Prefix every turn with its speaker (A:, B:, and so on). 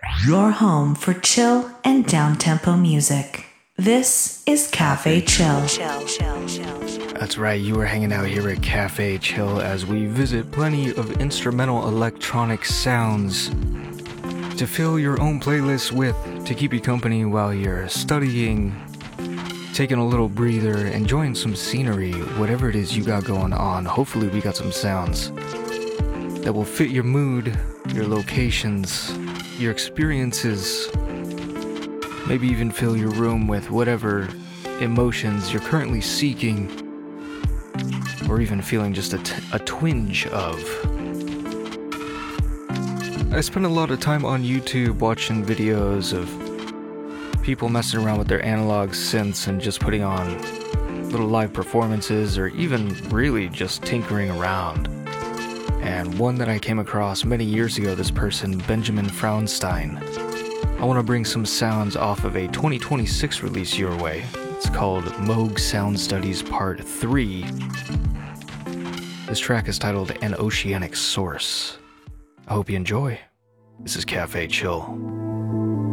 A: Your home for chill and down-tempo music. This is Cafe Chill.
B: That's right, you are hanging out here at Cafe Chill as we visit plenty of instrumental electronic sounds to fill your own playlist with, to keep you company while you're studying, taking a little breather, enjoying some scenery, whatever it is you got going on. Hopefully we got some sounds that will fit your mood, your locations, your experiences, maybe even fill your room with whatever emotions you're currently seeking, or even feeling just a twinge of. I spend a lot of time on YouTube watching videos of people messing around with their analog synths and just putting on little live performances, or even really just tinkering around. And one that I came across many years ago, this person, Benjamin Fraunstein. I want to bring some sounds off of a 2026 release your way. It's called Moog Sound Studies Part 3. This track is titled An Oceanic Source. I hope you enjoy. This is Cafe Chill.